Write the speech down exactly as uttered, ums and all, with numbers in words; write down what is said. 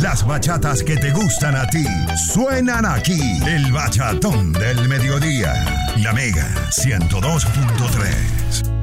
Las bachatas que te gustan a ti suenan aquí. El bachatón del mediodía. La Mega ciento dos punto tres.